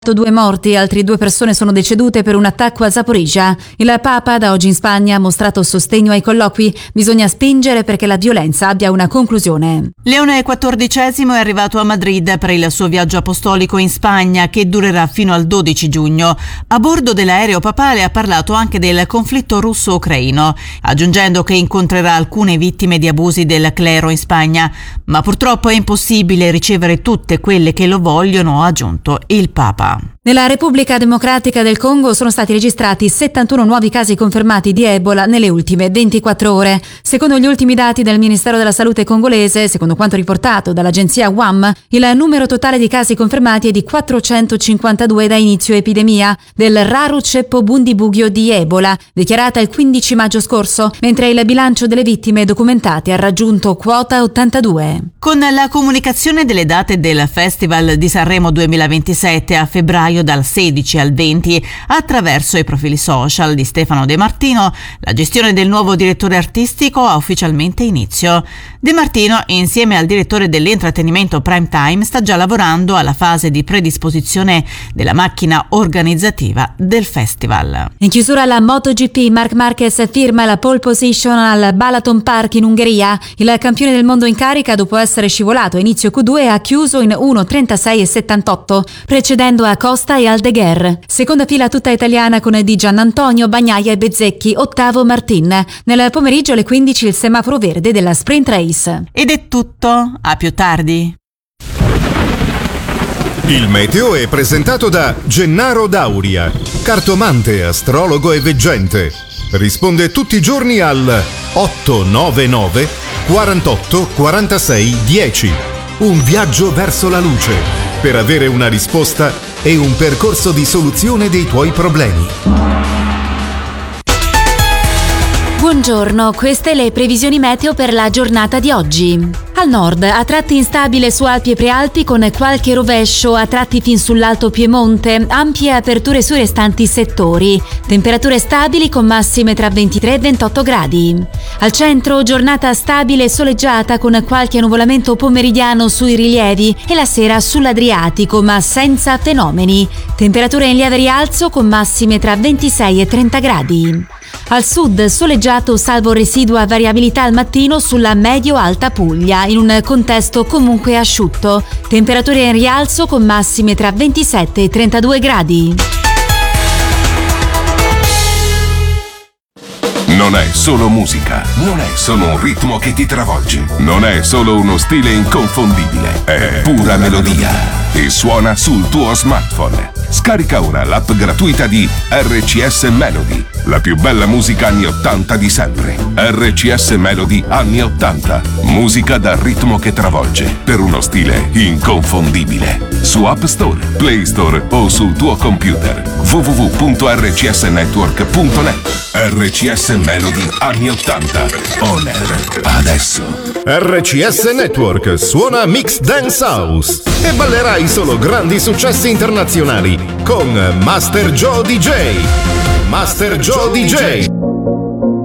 2 morti, altre 2 persone sono decedute per un attacco a Zaporizhzhia. Il Papa da oggi in Spagna ha mostrato sostegno ai colloqui. Bisogna spingere perché la violenza abbia una conclusione. Leone XIV è arrivato a Madrid per il suo viaggio apostolico in Spagna, che durerà fino al 12 giugno. A bordo dell'aereo papale ha parlato anche del conflitto russo-ucraino, aggiungendo che incontrerà alcune vittime di abusi del clero in Spagna, ma purtroppo è impossibile ricevere tutte quelle che lo vogliono, ha aggiunto il Papa. Nella Repubblica Democratica del Congo sono stati registrati 71 nuovi casi confermati di Ebola nelle ultime 24 ore. Secondo gli ultimi dati del Ministero della Salute congolese, secondo quanto riportato dall'agenzia WAM, il numero totale di casi confermati è di 452 da inizio epidemia del raro ceppo bundibugyo di Ebola, dichiarata il 15 maggio scorso, mentre il bilancio delle vittime documentate ha raggiunto quota 82. Con la comunicazione delle date del Festival di Sanremo 2027 a febbraio dal 16 al 20 attraverso i profili social di Stefano De Martino, la gestione del nuovo direttore artistico ha ufficialmente inizio. De Martino, insieme al direttore dell'intrattenimento Prime Time, sta già lavorando alla fase di predisposizione della macchina organizzativa del festival. In chiusura alla MotoGP, Marc Marquez firma la pole position al Balaton Park in Ungheria. Il campione del mondo in carica, dopo essere scivolato a inizio Q2, ha chiuso in 1:36,78, precedendo a Costa e Aldeguer. Seconda fila tutta italiana con Di Giannantonio, Bagnaia e Bezzecchi, ottavo Martin. Nel pomeriggio alle 15 il semaforo verde della Sprint Race. Ed è tutto, a più tardi. Il meteo è presentato da Gennaro Dauria, cartomante, astrologo e veggente. Risponde tutti i giorni al 899 48 46 10. Un viaggio verso la luce per avere una risposta e un percorso di soluzione dei tuoi problemi. Buongiorno, queste le previsioni meteo per la giornata di oggi. Al nord, a tratti instabile su Alpi e Prealpi con qualche rovescio, a tratti fin sull'Alto Piemonte, ampie aperture sui restanti settori. Temperature stabili con massime tra 23 e 28 gradi. Al centro, giornata stabile e soleggiata con qualche annuvolamento pomeridiano sui rilievi e la sera sull'Adriatico, ma senza fenomeni. Temperature in lieve rialzo con massime tra 26 e 30 gradi. Al sud, soleggiato salvo residua variabilità al mattino sulla medio-alta Puglia, in un contesto comunque asciutto. Temperature in rialzo con massime tra 27 e 32 gradi. Non è solo musica, non è solo un ritmo che ti travolge, non è solo uno stile inconfondibile, è pura melodia e suona sul tuo smartphone. Scarica ora l'app gratuita di RCS Melody, la più bella musica anni 80 di sempre. RCS Melody anni 80, musica dal ritmo che travolge, per uno stile inconfondibile. Su App Store, Play Store o sul tuo computer. www.rcsnetwork.net. RCS Melody anni 80, on air adesso. RCS Network suona Mix Dance House e ballerai solo grandi successi internazionali con Master Joe DJ. Master Joe DJ.